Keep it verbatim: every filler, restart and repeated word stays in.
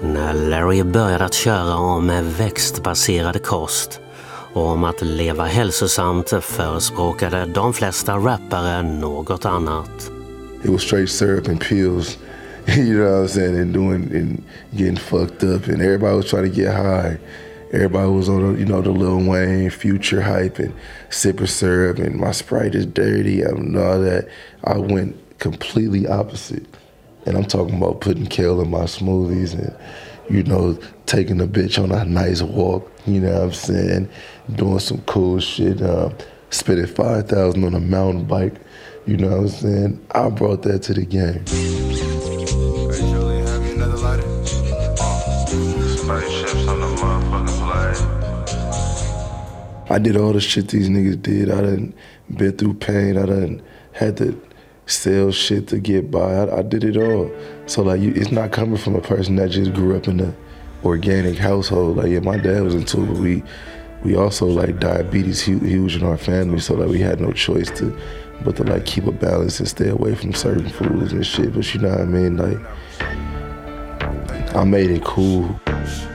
När Larry började att köra om växtbaserad kost och om att leva hälsosamt förespråkade de flesta rappare något annat. It was straight syrup and pills, you know what I'm saying, and doing and getting fucked up, and everybody was trying to get high. Everybody was on, the, you know, the Lil Wayne, Future hype, and sipper syrup, and my Sprite is dirty, and all that. I went completely opposite. And I'm talking about putting kale in my smoothies and, you know, taking a bitch on a nice walk, you know what I'm saying, doing some cool shit, uh, spending five thousand dollars on a mountain bike, you know what I'm saying. I brought that to the game. Hey, Julie, have me another lighter? Spaceships on the motherfucking plane. I did all the shit these niggas did. I done been through pain. I done had to sell shit to get by. I, I did it all. So like, you, it's not coming from a person that just grew up in a organic household. Like, yeah, my dad was into it, but we, we also like diabetes huge, huge in our family. So like, we had no choice to, but to like keep a balance and stay away from certain foods and shit. But you know what I mean? Like, I made it cool.